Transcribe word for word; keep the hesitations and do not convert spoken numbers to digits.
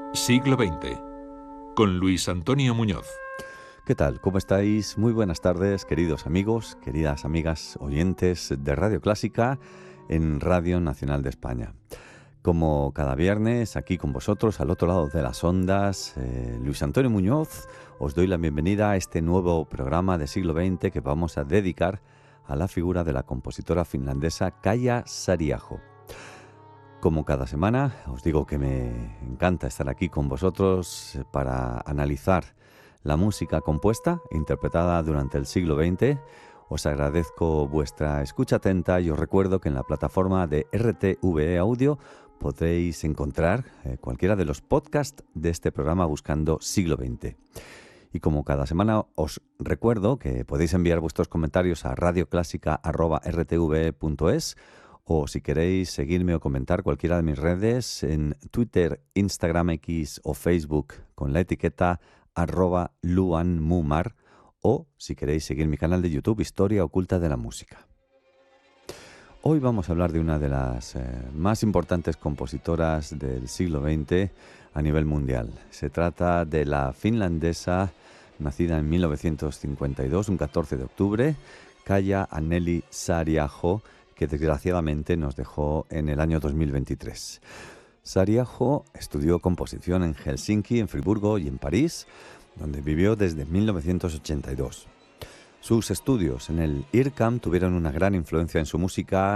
Siglo veinte, con Luis Antonio Muñoz. ¿Qué tal? ¿Cómo estáis? Muy buenas tardes, queridos amigos, queridas amigas, oyentes de Radio Clásica en Radio Nacional de España. Como cada viernes, aquí con vosotros, al otro lado de las ondas, eh, Luis Antonio Muñoz, os doy la bienvenida a este nuevo programa de Siglo veinte que vamos a dedicar a la figura de la compositora finlandesa Kaija Saariaho. Como cada semana, os digo que me encanta estar aquí con vosotros para analizar la música compuesta e interpretada durante el siglo veinte. Os agradezco vuestra escucha atenta y os recuerdo que en la plataforma de R T V E Audio podréis encontrar eh, cualquiera de los podcasts de este programa buscando Siglo veinte. Y como cada semana os recuerdo que podéis enviar vuestros comentarios a radioclásica arroba r t v e punto es o si queréis seguirme o comentar cualquiera de mis redes en Twitter, Instagram X o Facebook con la etiqueta arroba luanmumar, o si queréis seguir mi canal de YouTube Historia Oculta de la Música. Hoy vamos a hablar de una de las eh, más importantes compositoras del siglo veinte a nivel mundial. Se trata de la finlandesa, nacida en mil novecientos cincuenta y dos, un catorce de octubre, Kaija Anneli Saariaho, que desgraciadamente nos dejó en el año dos mil veintitrés. Saariaho estudió composición en Helsinki, en Friburgo y en París, donde vivió desde mil novecientos ochenta y dos. Sus estudios en el I R C A M tuvieron una gran influencia en su música